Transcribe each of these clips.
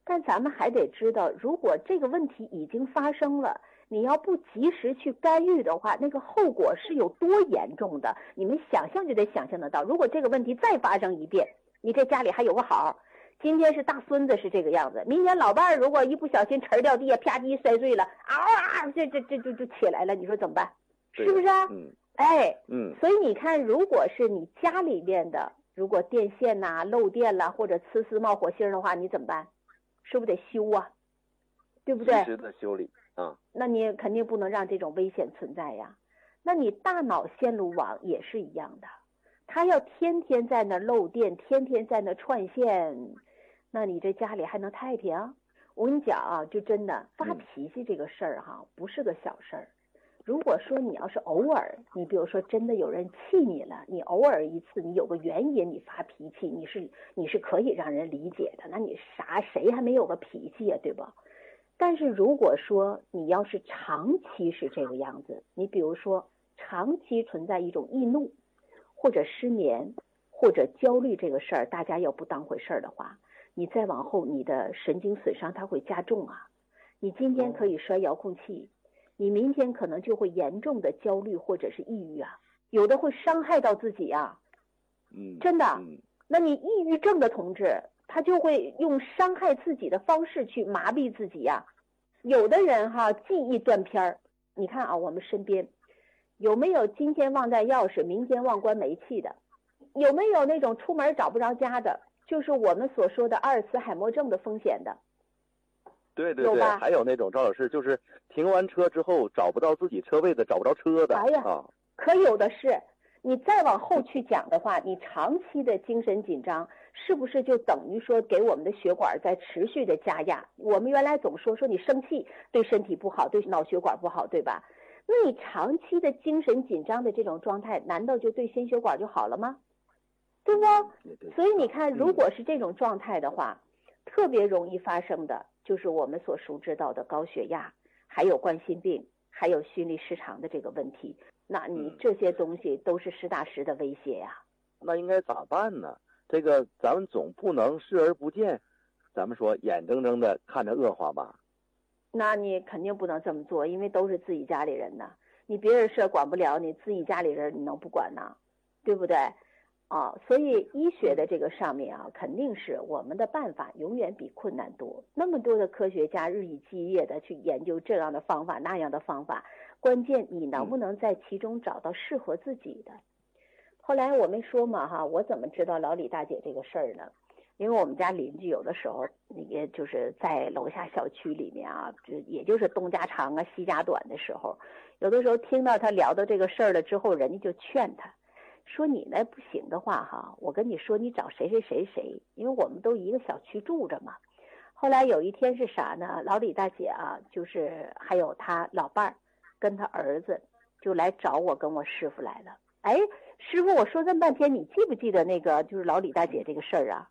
但咱们还得知道，如果这个问题已经发生了，你要不及时去干预的话，那个后果是有多严重的，你们想象就得想象得到。如果这个问题再发生一遍，你这家里还有个好，今天是大孙子是这个样子，明天老伴儿如果一不小心尘掉地下，啪叽摔碎了，这就起来了，你说怎么办？是不是啊？所以你看，如果是你家里面的，如果电线呐、漏电了或者呲丝冒火星的话，你怎么办？是不是得修啊？对不对？ 及时的修理啊。 那你肯定不能让这种危险存在呀。那你大脑线路网也是一样的，它要天天在那漏电，天天在那串线，那你这家里还能太平？我跟你讲啊，就真的发脾气这个事儿哈，不是个小事儿。如果说你要是偶尔，你比如说真的有人气你了，你偶尔一次，你有个原因你发脾气，你是可以让人理解的。那你谁还没有个脾气呀，对吧？但是如果说你要是长期是这个样子，你比如说长期存在一种易怒，或者失眠，或者焦虑这个事儿，大家要不当回事儿的话，你再往后你的神经损伤它会加重啊。你今天可以摔遥控器，你明天可能就会严重的焦虑或者是抑郁啊，有的会伤害到自己啊。真的。那你抑郁症的同志，他就会用伤害自己的方式去麻痹自己呀。有的人哈，记忆断片儿。你看啊，我们身边有没有今天忘带钥匙，明天忘关煤气的？有没有那种出门找不着家的？就是我们所说的阿尔茨海默症的风险的。 对，还有那种赵老师，就是停完车之后找不到自己车位的，找不着车的。 可有的是。你再往后去讲的话，你长期的精神紧张，是不是就等于说给我们的血管在持续的加压？我们原来总说你生气对身体不好，对脑血管不好，对吧？那你长期的精神紧张的这种状态，难道就对心血管就好了吗？对不？所以你看，如果是这种状态的话，特别容易发生的就是我们所熟知到的高血压，还有冠心病，还有心律失常的这个问题。那你这些东西都是实打实的威胁呀。 那应该咋办呢？这个咱们总不能视而不见，咱们说眼睁睁的看着恶化吧。 那你肯定不能这么做，因为都是自己家里人呢，你别人事管不了，你自己家里人你能不管呢？对不对？所以医学的这个上面啊，肯定是我们的办法永远比困难多。那么多的科学家日以继夜的去研究这样的方法那样的方法，关键你能不能在其中找到适合自己的。后来我没说嘛哈，我怎么知道老李大姐这个事儿呢？因为我们家邻居有的时候也就是在楼下小区里面啊，也就是东家长啊西家短的时候，有的时候听到他聊到这个事儿了之后，人家就劝他说，你呢不行的话哈，我跟你说你找谁，因为我们都一个小区住着嘛。后来有一天是啥呢，老李大姐啊，就是还有他老伴儿跟他儿子就来找我跟我师傅来了。师傅，我说这么半天，你记不记得那个就是老李大姐这个事儿啊？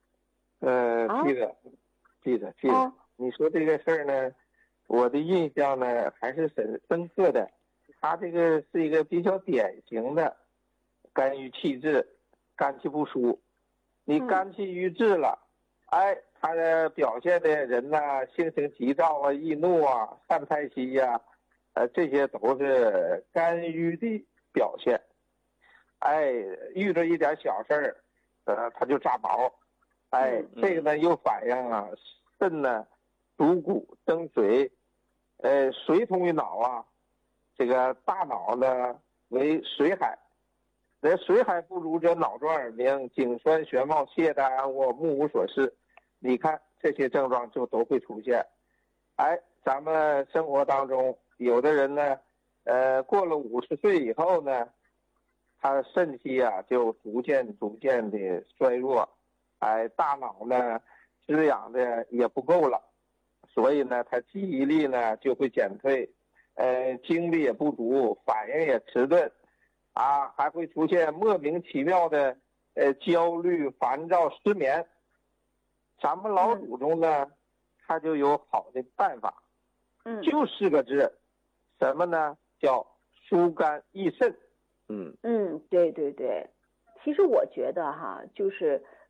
记得。你说这个事儿呢，我的印象呢还是很深刻的。他这个是一个比较典型的肝郁气滞，肝气不舒。你肝气郁滞了，他的表现的人呢，性情急躁啊，易怒啊，善太息呀，这些都是肝郁的表现。遇着一点小事儿，他就炸毛。这个呢又反映啊，肾呢主骨生水，水通于脑啊，这个大脑呢为水海。水海不足则脑壮耳鸣，颈酸眩冒，懈怠安卧，目无所事。你看这些症状就都会出现。咱们生活当中有的人呢，过了50岁以后呢，他肾气啊就逐渐的衰弱，大脑呢滋养的也不够了，所以呢他记忆力呢就会减退，精力也不足，反应也迟钝，还会出现莫名其妙的焦虑、烦躁、失眠。咱们老祖宗呢，他就有好的办法，就4个字，什么呢？叫疏肝益肾。 对。其实我觉得哈，就是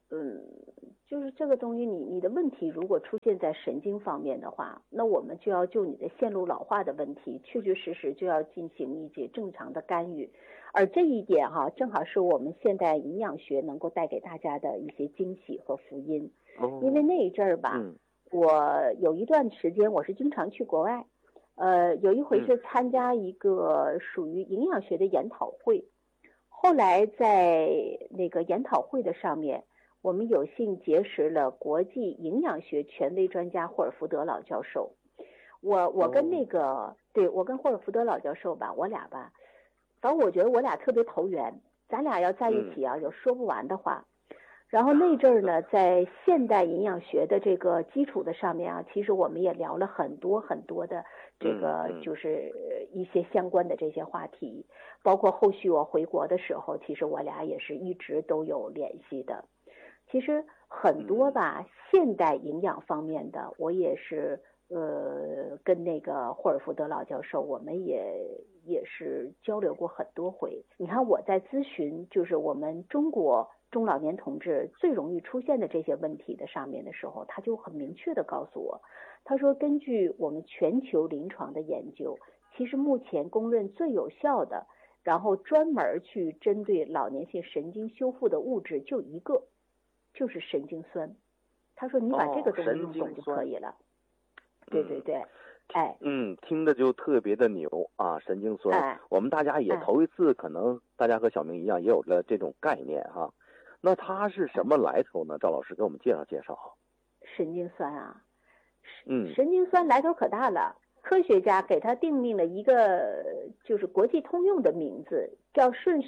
就是这个东西你的问题如果出现在神经方面的话，那我们就要就你的线路老化的问题，确确实实就要进行一些正常的干预。而这一点哈，正好是我们现代营养学能够带给大家的一些惊喜和福音。因为那一阵儿吧，我有一段时间我是经常去国外，有一回是参加一个属于营养学的研讨会，后来在那个研讨会的上面，我们有幸结识了国际营养学权威专家霍尔福德老教授。我跟那个对我跟霍尔福德老教授吧，我俩吧，反正我觉得我俩特别投缘，咱俩要在一起啊，有说不完的话。然后那阵儿呢，在现代营养学的这个基础的上面啊，其实我们也聊了很多很多的这个就是一些相关的这些话题，包括后续我回国的时候，其实我俩也是一直都有联系的。其实很多吧，现代营养方面的，我也是跟那个霍尔福德老教授，我们也是交流过很多回。你看我在咨询，就是我们中国中老年同志最容易出现的这些问题的上面的时候，他就很明确的告诉我，他说根据我们全球临床的研究，其实目前公认最有效的，然后专门去针对老年性神经修复的物质就一个，就是神经酸。他说你把这个东西弄懂就可以了。对对对， 听着就特别的牛啊，神经酸。我们大家也头一次，可能大家和小明一样也有了这种概念哈。那它是什么来头呢？赵老师给我们介绍介绍。 神经酸啊，神经酸来头可大了。科学家给它定命了一个就是国际通用的名字，叫顺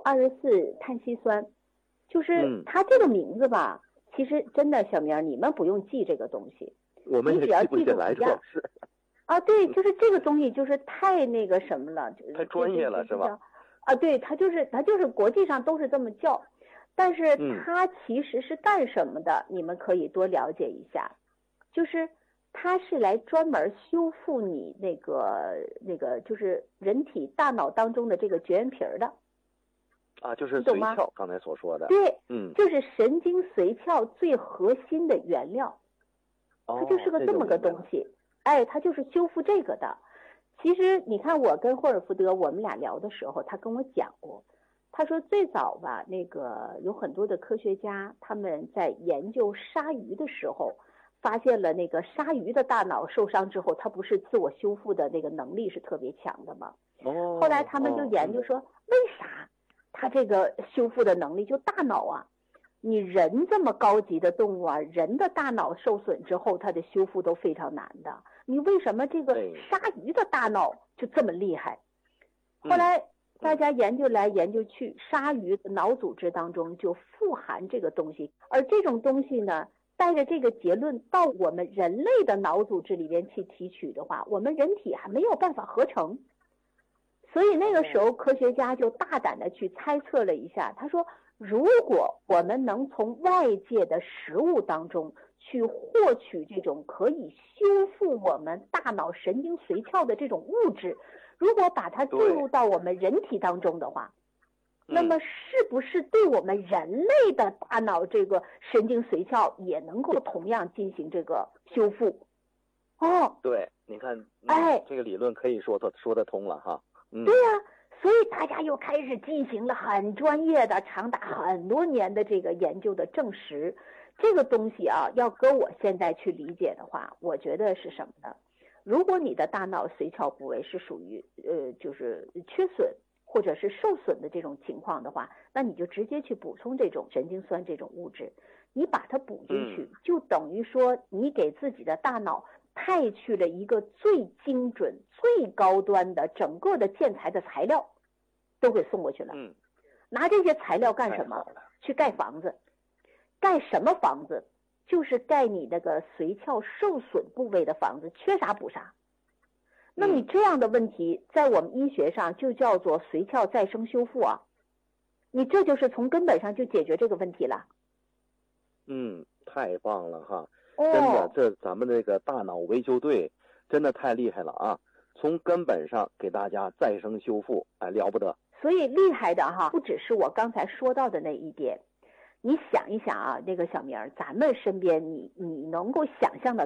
1524碳烯酸。就是它这个名字吧，其实真的小明，你们不用记这个东西。 我们也记不起来，赵老师。 啊，对，就是这个东西就是太那个什么了， 太专业了是吧？ 啊，对，它就是国际上都是这么叫，但是它其实是干什么的？你们可以多了解一下，就是它是来专门修复你那个就是人体大脑当中的这个绝缘皮的。 啊，就是髓鞘刚才所说的。 对，就是神经髓鞘最核心的原料。它就是个这么个东西，它就是修复这个的。其实你看，我跟霍尔福德我们俩聊的时候，他跟我讲过，他说最早吧，那个有很多的科学家他们在研究鲨鱼的时候，发现了那个鲨鱼的大脑受伤之后，它不是自我修复的那个能力是特别强的吗？后来他们就研究说，为啥它这个修复的能力就大脑啊？你人这么高级的动物啊，人的大脑受损之后，它的修复都非常难的。你为什么这个鲨鱼的大脑就这么厉害？后来大家研究来研究去，鲨鱼的脑组织当中就富含这个东西，而这种东西呢，带着这个结论到我们人类的脑组织里边去提取的话，我们人体还没有办法合成。所以那个时候科学家就大胆的去猜测了一下，他说如果我们能从外界的食物当中去获取这种可以修复我们大脑神经髓鞘的这种物质，如果把它注入到我们人体当中的话，那么是不是对我们人类的大脑这个神经髓鞘也能够同样进行这个修复？ 对，你看，这个理论可以说得通了哈。 对呀，所以大家又开始进行了很专业的长达很多年的这个研究的证实。这个东西啊，要搁我现在去理解的话，我觉得是什么呢？如果你的大脑髓鞘部位是属于就是缺损或者是受损的这种情况的话，那你就直接去补充这种神经酸这种物质，你把它补进去，就等于说你给自己的大脑派去了一个最精准最高端的整个的建材的材料都给送过去了。拿这些材料干什么？去盖房子。盖什么房子？就是盖你那个髓鞘受损部位的房子，缺啥补啥。那你这样的问题在我们医学上就叫做髓鞘再生修复啊，你这就是从根本上就解决这个问题了。 太棒了哈！真的，这咱们这个大脑维修队真的太厉害了啊！从根本上给大家再生修复，了不得。 所以厉害的哈，不只是我刚才说到的那一点， 你想一想啊，那个小明儿，咱们身边你能够想象的